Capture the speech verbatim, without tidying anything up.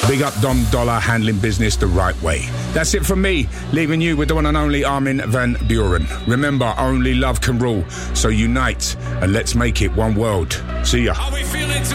Big up Dom Dollar, handling business the right way. That's it from me, leaving you with the one and only Armin van Buuren. Remember, only love can rule, so unite and let's make it one world. See ya.